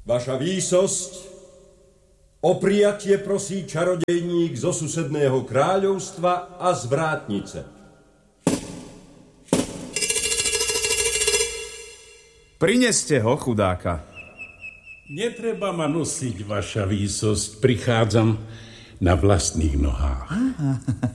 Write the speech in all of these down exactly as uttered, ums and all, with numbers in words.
Vaša výsosť, o prijatie prosí čarodejník zo susedného kráľovstva a z vrátnice. Prineste ho, chudáka. Netreba ma nosiť, vaša výsosť. Prichádzam na vlastných nohách. Aha,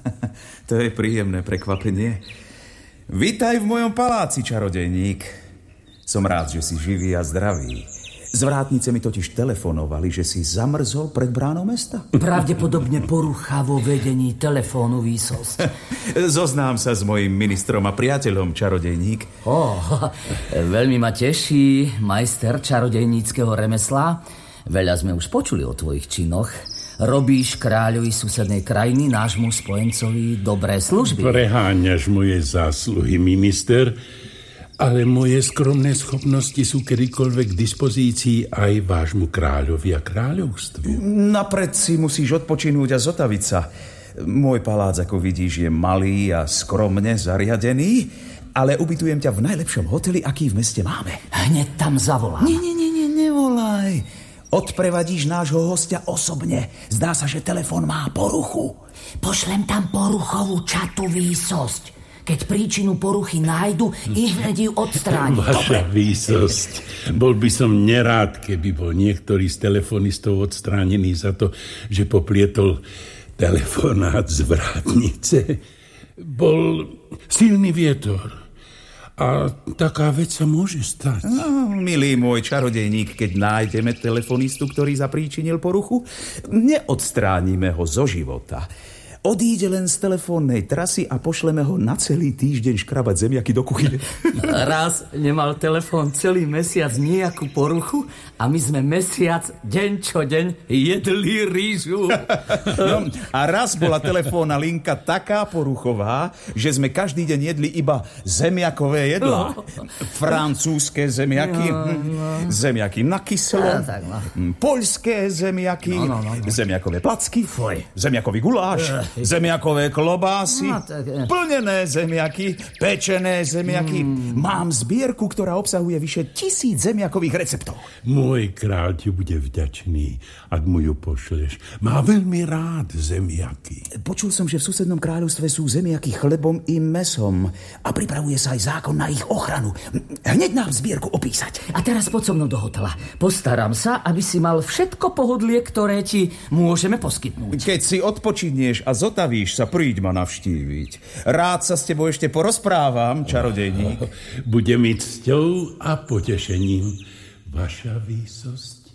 to je príjemné prekvapenie. Vítaj v mojom paláci, čarodejník. Som rád, že si živý a zdravý. Z vrátnice mi totiž telefonovali, že si zamrzol pred bránou mesta. Pravdepodobne porucha vo vedení telefónu, výsosť. Zoznám sa s mojím ministrom a priateľom, čarodejník. Oh, veľmi ma teší, majster čarodejníckeho remesla. Veľa sme už počuli o tvojich činoch. Robíš kráľovi susednej krajiny, nášmu spojencovi, dobré služby. Preháňaš moje zásluhy, minister, ale moje skromné schopnosti sú kedykoľvek k dispozícii aj vášmu kráľovi a kráľovstvu. Napred si musíš odpočinúť a zotaviť sa. Môj palác, ako vidíš, je malý a skromne zariadený, ale ubytujem ťa v najlepšom hoteli, aký v meste máme. Hneď tam zavolám. Nie, nie, nie, nie, nevolaj. Odprevadíš nášho hostia osobne. Zdá sa, že telefón má poruchu. Pošlem tam poruchovú čatu, výsosť. Keď príčinu poruchy nájdu, ich hneď ju odstráni. Vaša výsosť. Bol by som nerád, keby bol niektorý z telefonistov odstránený za to, že poplietol telefonát z vrátnice. Bol silný vietor. A taká vec sa môže stať. No, milý môj čarodejník, keď nájdeme telefonistu, ktorý zapríčinil poruchu, neodstránime ho zo života. Odíde len z telefónnej trasy a pošleme ho na celý týždeň škrabať zemiaky do kuchyne. Raz nemal telefón celý mesiac nejakú poruchu a my sme mesiac deň čo deň jedli rýžu. No, a raz bola telefónna linka taká poruchová, že sme každý deň jedli iba zemiakové jedlá. Francúzske zemiaky, no, no. zemiaky na kyselo, no. poľské zemiaky, no, no, no. zemiakové placky, Foj. zemiakový guláš, zemiakové klobásy, no, tak... plnené zemiaky, pečené zemiaky. Mm. Mám zbierku, ktorá obsahuje vyše tisíc zemiakových receptov. Môj kráľ ti bude vďačný, ak mu ju pošleš. Má veľmi rád zemiaky. Počul som, že v susednom kráľovstve sú zemiaky chlebom i mesom a pripravuje sa aj zákon na ich ochranu. Hneď nám zbierku opísať. A teraz poď so mnou do hotela. Postaram sa, aby si mal všetko pohodlie, ktoré ti môžeme poskytnúť. Keď si odpočinieš a zotavíš sa, príď ma navštíviť. Rád sa s tebou ešte porozprávam, čarodejník. Bude mi cťou a potešením, vaša výsosť.